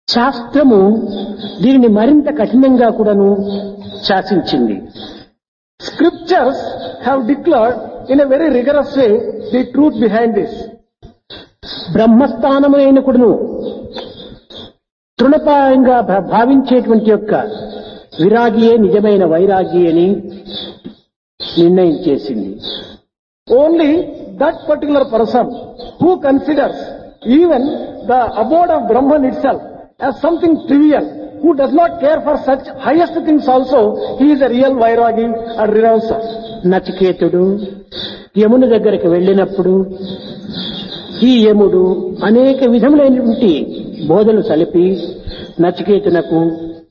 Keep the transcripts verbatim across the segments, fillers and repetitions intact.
శాస్త్రము దీనిని మరింత కఠినంగా కూడాను శాసించింది. Scriptures have declared in a very rigorous way the truth behind this. బ్రహ్మస్థానమైన కూడాను తృణప్రాయంగా భా- భావించేటువంటి యొక్క విరాగియే నిజమైన వైరాగి అని నిర్ణయం చేసింది. Only that particular person who considers even the abode of Brahman itself as something trivial, who does not care for such highest things also, he is a real Vairagi or renouncer. నచికేతుడు యముని దగ్గరికి వెళ్ళినప్పుడు ఈ యముడు అనేక విధములైనటువంటి బోధలు సలిపి నచికేతునకు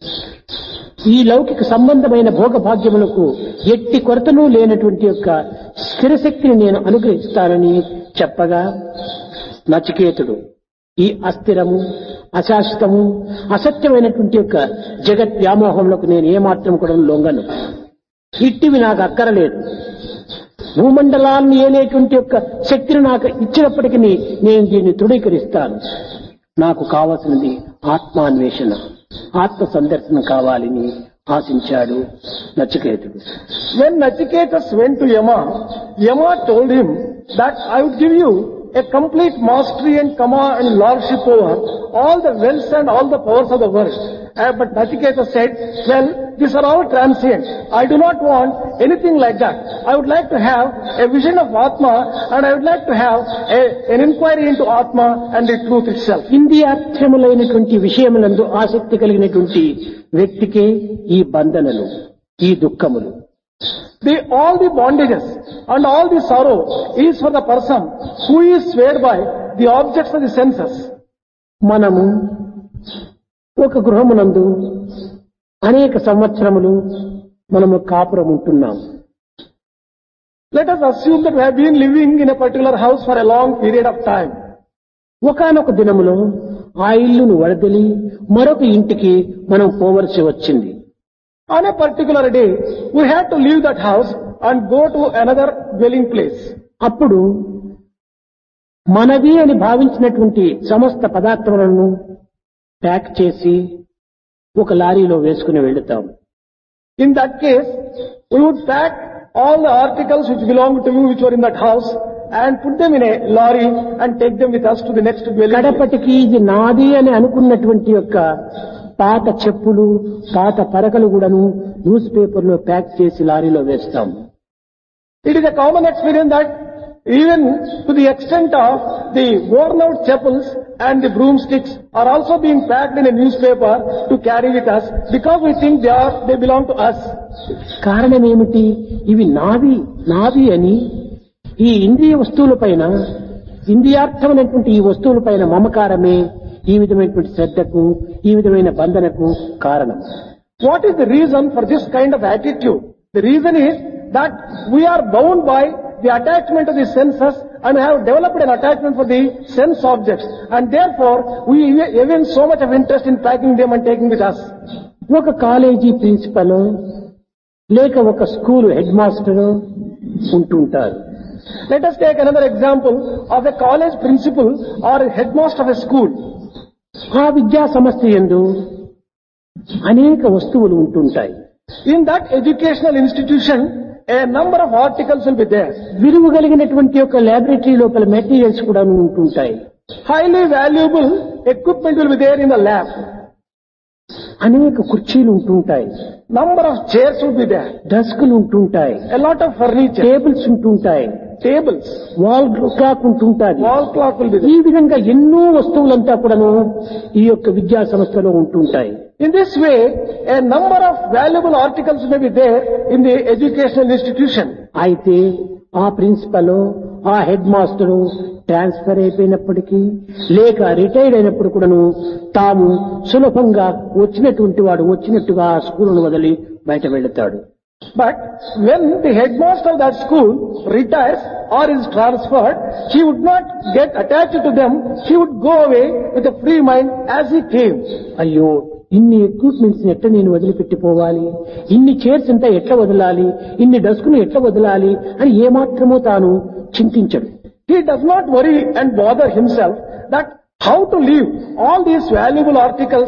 ఈ లౌకిక సంబంధమైన భోగభాగ్యములకు ఎట్టి కొరతను లేనటువంటి యొక్క స్థిరశక్తిని నేను అనుగ్రహిస్తానని చెప్పగా నచికేతుడు ఈ అస్థిరము అశాశ్వతము అసత్యమైనటువంటి యొక్క జగత్ వ్యామోహంలోకి నేను ఏమాత్రం కూడా లొంగను, ఇట్టివి నాకు అక్కరలేదు, భూమండలాన్ని ఏలేటువంటి యొక్క శక్తిని నాకు ఇచ్చినప్పటికీ నేను దీన్ని తృఢీకరిస్తాను, నాకు కావలసినది ఆత్మాన్వేషణ, ఆత్మ సందర్శనం కావాలని ఆశించాడు నచికేతుడు. When Nachiketas went to Yama, Yama told him that I would give you a complete mastery and command and lordship over all the wealth and all the powers of the world. Uh, but Nachiketa said, well, these are all transient. I do not want anything like that. I would like to have a vision of Atma, and I would like to have a, an inquiry into Atma and the truth itself. ఇంద్రియార్థములైనటువంటి విషయములందు ఆసక్తి కలిగినటువంటి వ్యక్తికే ఈ బంధనలు, ఈ దుఃఖములు. The, all the bondages and all the sorrow is for the person who is swayed by the objects of the senses. మనము ఒక గృహమునందు అనేక సంవత్సరములు మనము కాపురం ఉంటున్నాం. Let us assume that we have been living in a particular house for a long period of time. ఒకానొక దినములో ఆ ఇల్లును వడదలి మరొక ఇంటికి మనం పోవలసి వచ్చింది. On a particular day, we had to leave that house and go to another dwelling place. అప్పుడు మనవి అని భావించినటువంటి సమస్త పదార్థములను ప్యాక్ చేసి ఒక లారీలో వేసుకుని వెళుతాం. In that case, we would pack all the articles which belonged to you, which were in that house, and put them in a lorry and take them with us to the next dwelling place. కడపటికి ఇది నాది అని అనుకున్నటువంటి యొక్క పాత చెప్పులు, పాత పరకలు కూడాను news paper లో ప్యాక్ చేసి లారీలో వేస్తాం. It is a common experience that even to the extent of the worn out chapels and the broomsticks are also being packed in a newspaper to carry with us because we think they are, they belong to us. కారణం ఏమిటి? ఇవి నావి నావి అని ఈ ఇంద్రియ వస్తువులపైన, ఇంద్రియార్థమైనటువంటి ఈ వస్తువులపైన మమకారమే ఈ విధమైనటువంటి శ్రద్ధకు, ఈ విధమైన బంధనకు కారణం. What is the reason for this kind of attitude? The reason is that we are bound by the attachment of the senses and have developed an attachment for the sense objects, and therefore we evince so much of interest in packing them and taking with us. ఒక college principal లేక ఒక school head master ఉంటుంటారు. Let us take another example of a college principal or a headmaster of a school. ఆ విద్యా సంస్థ యందు అనేక వస్తువులు ఉంటుంటాయి. In that educational institution, a number of articles will be there. విలువ కలిగినటువంటి యొక్క ల్యాబొరేటరీ లోపల మెటీరియల్స్ కూడా ఉంటుంటాయి. Highly valuable equipment will be there in the lab. అనేక కుర్చీలు ఉంటుంటాయి. Number of chairs will be there. డెస్కులు ఉంటుంటాయి. A lot of furniture. Tables ఉంటుంటాయి. Tables. వాల్ క్లాక్ ఉంటుంటాయి. Wall clock will be ఈ there. విధంగా ఎన్నో వస్తువులంతా కూడాను ఈ యొక్క విద్యా సంస్థలో ఉంటుంటాయి. In this way, a number of valuable articles may be there in the educational institution. అయితే ఆ ప్రిన్సిపల్, ఆ హెడ్ మాస్టరు ట్రాన్స్ఫర్ అయిపోయినప్పటికీ లేక రిటైర్డ్ అయినప్పుడు కూడాను తాము సులభంగా వచ్చినటువంటి వాడు వచ్చినట్టుగా ఆ స్కూలును వదిలి బయట వెళతాడు. But when the headmaster of that school retires or is transferred, he would not get attached to them. He would go away with a free mind as he came. అయ్యో, ఇన్ని ఎక్విప్మెంట్స్ ఎట్లా నేను వదిలిపెట్టిపోవాలి, ఇన్ని చైర్స్ అంతా ఎట్లా వదలాలి, ఇన్ని డస్కును ఎట్లా వదలాలి అని ఏమాత్రమూ తాను చింతించడు. He does not worry and bother himself that how to leave all these valuable articles